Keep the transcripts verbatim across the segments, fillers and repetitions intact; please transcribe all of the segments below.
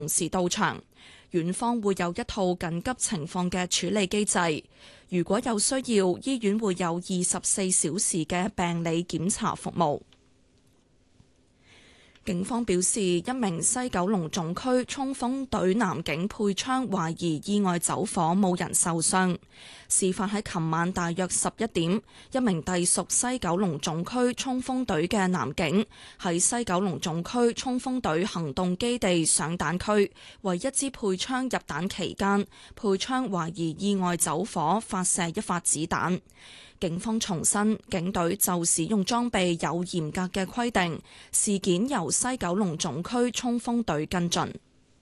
同時到場，院方會有一套緊急情況嘅處理機制。如果有需要，醫院會有二十四小時嘅病理檢查服務。警方表示，一名西九龍總區衝鋒隊男警配槍懷疑意外走火，冇人受傷。事發喺琴晚大約十一點，一名隸屬西九龍總區衝鋒隊嘅男警喺西九龍總區衝鋒隊行動基地上彈區，為一支配槍入彈期間，配槍懷疑意外走火，發射一發子彈。警方重申，警隊就使用裝備有嚴格嘅規定，事件由西九龍總區衝鋒隊跟進。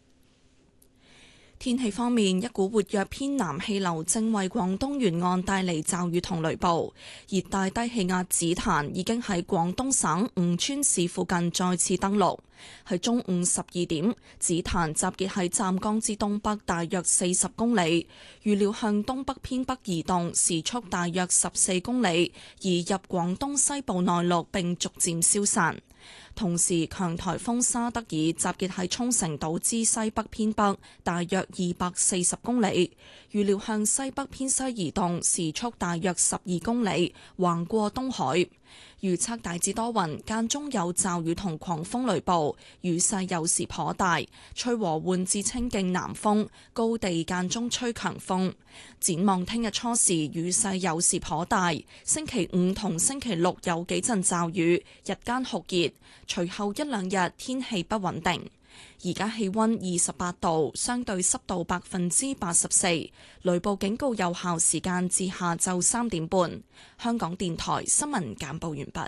天氣方面，一股活躍偏南氣流正為廣東沿岸帶嚟驟雨同雷暴。熱帶低氣壓紫檀已經喺廣東省吳川市附近再次登陸。喺中午十二點，紫檀集結喺湛江之東北大約四十公里，預料向東北偏北移動，時速大約十四公里，移入廣東西部內陸並逐漸消散。同時，強颱風沙德爾集結喺沖繩島之西北偏北，大約二百四十公里，預料向西北偏西移動，時速大約十二公里，橫過東海。預測大致多雲，間中有驟雨同狂風雷暴，雨勢有時頗大，吹和緩至清勁南風，高地間中吹強風。展望聽日初時雨勢有時頗大，星期五同星期六有幾陣驟雨，日間酷熱，隨後一兩日天氣不穩定。而家氣溫二十八度，相對濕度百分之八十四，雷暴警告有效時間至下晝三點半。香港電台新聞簡報完畢。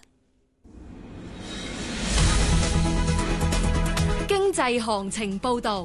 經濟行情報道。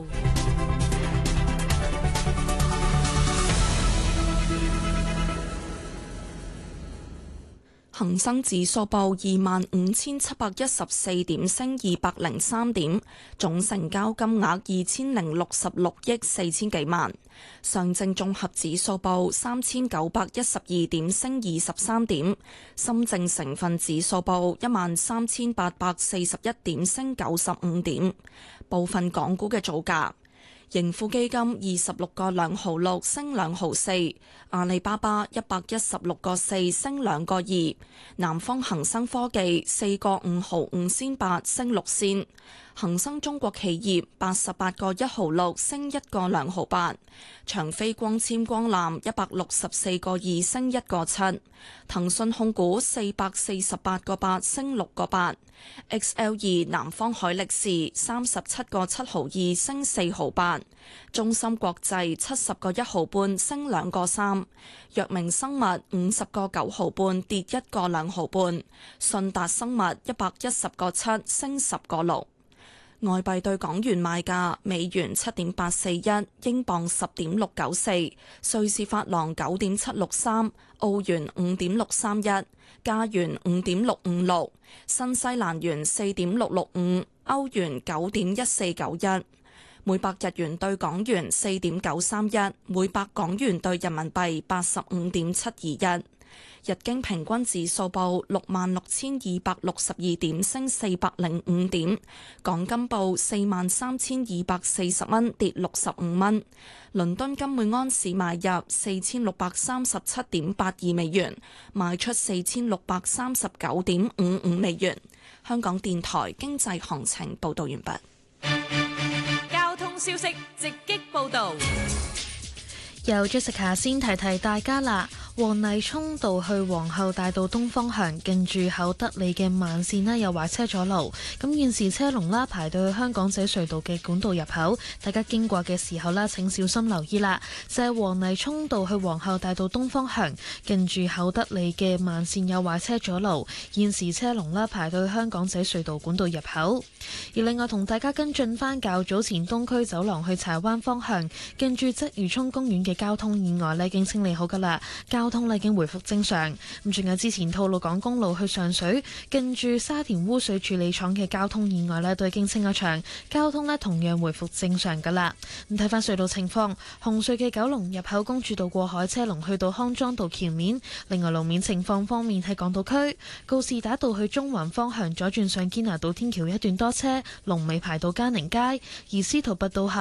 恒生指數報二萬五千七百一十四點，升二百零三點，總成交金額二千零六十六億四千幾萬。上證綜合指數報三千九百一十二點，升二十三點。深證成分指數報一萬三千八百四十一點，升九十五點。部分港股嘅造價。盈富基金二十六個兩毫六升兩毫四，阿里巴巴一百一十六個四升兩個二，南方恒生科技四個五毫五仙八升六仙，恒生中國企業八十八個一毫六升一個兩毫八，長飛光纖光纜一百六十四個二升一個七，騰訊控股四百四十八個八升六個八。X L 二南方海力士三十七個七毫二升四毫八，中芯國際七十個一毫半升兩個三，藥明生物五十個九毫半跌一個兩毫半，信達生物一百一十個七升十個六。外幣對港元賣價：美元七點八四一，英鎊十點六九四，瑞士法郎九點七六三，澳元五點六三一，加元五點六五六，新西蘭元四點六六五，歐元九點一四九一，每百日元對港元四點九三一，每百港元對人民幣八十五點七二一。日經平均指數報六萬六千二百六十二點，升四百零五點。港金報四萬三千二百四十蚊，跌六十五蚊。倫敦金每安士買入四千六百三十七點八二美元，賣出四千六百三十九點五五美元。香港電台經濟行情報道完畢。 交通消息直擊報道。 由 Jessica 先提提大家啦。黃泥涌道去皇后大道東方向，近住厚德里嘅慢線呢有壞車阻路，咁現時車龍啦排到去香港仔隧道嘅管道入口，大家經過嘅時候啦，請小心留意啦。就係黃泥涌道去皇后大道東方向，近住厚德里嘅慢線有壞車阻路，現時車龍啦排到去香港仔隧道管道入口。而另外同大家跟進翻較早前東區走廊去柴灣方向，近住鰂魚涌公園嘅交通意外呢已經清理好噶啦，交通咧已經回復正常。咁仲有之前吐露港公路去上水，近住沙田污水處理廠嘅交通意外咧都已經清咗場，交通咧同樣回復正常噶啦。咁睇翻隧道情況，紅隧嘅九龍入口公主道過海車龍去到康莊道橋面。另外路面情況方面，喺港島區告士打道去中環方向左轉上堅拿道天橋一段多車，龍尾排到嘉寧街，而司徒拔道下